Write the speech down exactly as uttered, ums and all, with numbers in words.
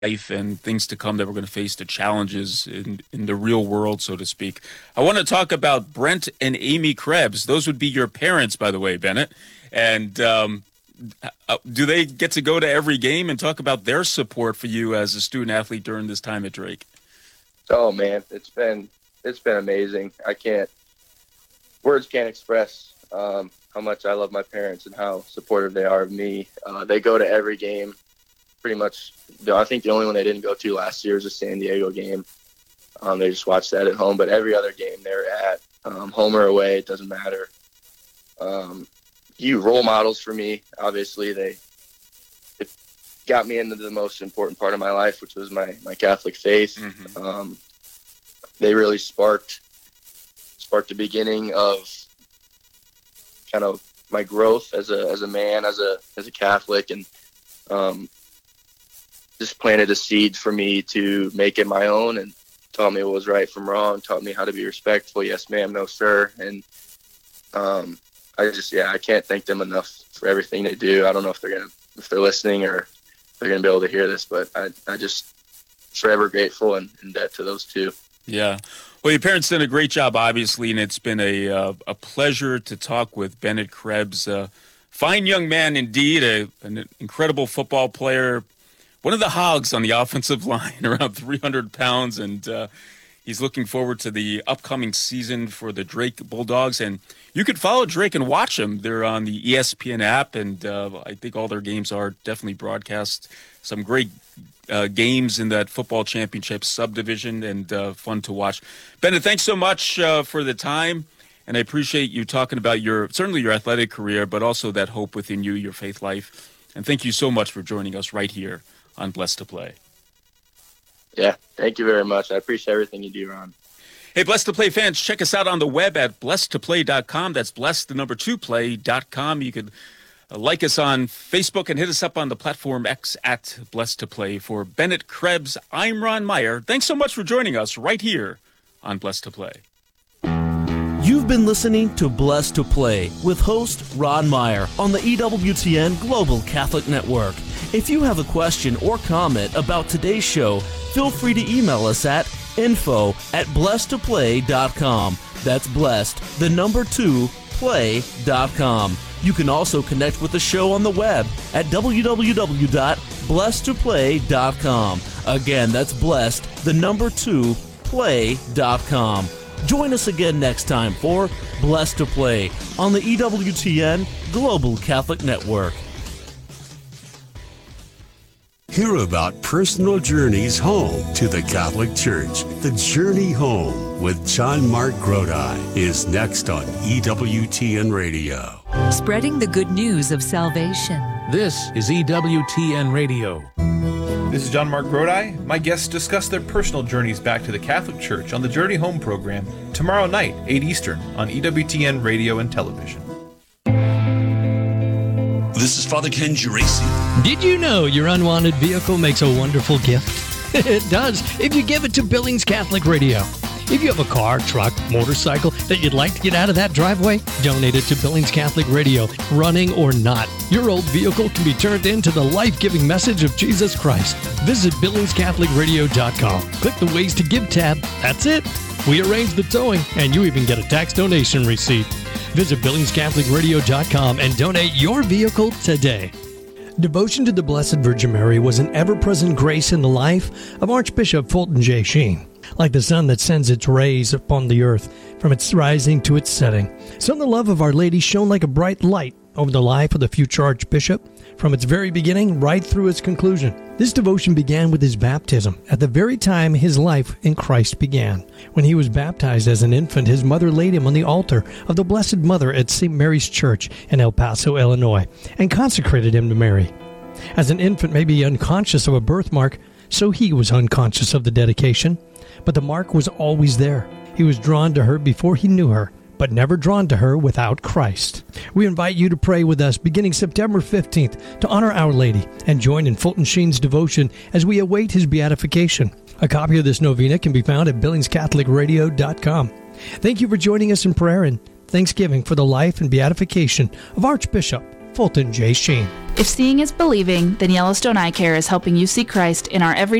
life and things to come that we're going to face, the challenges in, in the real world, so to speak. I want to talk about Brent and Amy Krebs. Those would be your parents, by the way, Bennett. And um, do they get to go to every game and talk about their support for you as a student athlete during this time at Drake? Oh man, it's been it's been amazing. I can't words can't express um, how much I love my parents and how supportive they are of me. Uh, they go to every game. Pretty much, I think the only one they didn't go to last year was the San Diego game. Um, they just watched that at home, but every other game they're at, um, home or away, it doesn't matter. Um, you role models for me, obviously. They it got me into the most important part of my life, which was my, my Catholic faith. Mm-hmm. Um, they really sparked sparked the beginning of kind of my growth as a as a man, as a as a Catholic, and um, just planted a seed for me to make it my own, and taught me what was right from wrong, taught me how to be respectful. Yes, ma'am. No, sir. And um, I just, yeah, I can't thank them enough for everything they do. I don't know if they're going to, if they're listening or if they're going to be able to hear this, but I, I just forever grateful and in debt to those two. Yeah. Well, your parents did a great job, obviously, and it's been a, uh, a pleasure to talk with Bennett Krebs. Uh, fine young man indeed, a, an incredible football player, one of the hogs on the offensive line, around three hundred pounds, and uh, he's looking forward to the upcoming season for the Drake Bulldogs. And you could follow Drake and watch them. They're on the E S P N app, and uh, I think all their games are definitely broadcast. Some great uh, games in that football championship subdivision, and uh, fun to watch. Bennett, thanks so much uh, for the time, and I appreciate you talking about your certainly your athletic career, but also that hope within you, your faith life. And thank you so much for joining us right here on Blessed to Play. Yeah, thank you very much. I appreciate everything you do, Ron. Hey, Blessed to Play fans, check us out on the web at blessed to play dot com. That's blessed, the number two, play dot com. You could uh, like us on Facebook and hit us up on the platform X at Blessed to Play. For Bennett Krebs, I'm Ron Meyer. Thanks so much for joining us right here on Blessed to Play. You've been listening to Blessed to Play with host Ron Meyer on the E W T N Global Catholic Network. If you have a question or comment about today's show, feel free to email us at info at blessed to play dot com. That's blessed, the number two, play dot com. You can also connect with the show on the web at w w w dot blessed to play dot com. Again, that's blessed, the number two, play dot com. Join us again next time for Blessed to Play on the E W T N Global Catholic Network. Hear about personal journeys home to the Catholic Church. The Journey Home with John Mark Grodi is next on E W T N Radio. Spreading the good news of salvation. This is E W T N Radio. This is John Mark Grodi. My guests discuss their personal journeys back to the Catholic Church on the Journey Home program tomorrow night, eight Eastern, on E W T N Radio and Television. This is Father Ken Geraci. Did you know your unwanted vehicle makes a wonderful gift? It does, if you give it to Billings Catholic Radio. If you have a car, truck, motorcycle that you'd like to get out of that driveway, donate it to Billings Catholic Radio, running or not. Your old vehicle can be turned into the life-giving message of Jesus Christ. Visit billings catholic radio dot com. Click the Ways to Give tab. That's it. We arrange the towing, and you even get a tax donation receipt. Visit billings catholic radio dot com and donate your vehicle today. Devotion to the Blessed Virgin Mary was an ever-present grace in the life of Archbishop Fulton J. Sheen. Like the sun that sends its rays upon the earth from its rising to its setting, so the love of Our Lady shone like a bright light over the life of the future Archbishop from its very beginning right through its conclusion. This devotion began with his baptism, at the very time his life in Christ began. When he was baptized as an infant, his mother laid him on the altar of the Blessed Mother at Saint Mary's Church in El Paso, Illinois, and consecrated him to Mary. As an infant may be unconscious of a birthmark, so he was unconscious of the dedication. But the mark was always there. He was drawn to her before he knew her, but never drawn to her without Christ. We invite you to pray with us beginning September fifteenth to honor Our Lady and join in Fulton Sheen's devotion as we await his beatification. A copy of this novena can be found at billings catholic radio dot com. Thank you for joining us in prayer and thanksgiving for the life and beatification of Archbishop Fulton J. Sheen. If seeing is believing, then Yellowstone Eye Care is helping you see Christ in our everyday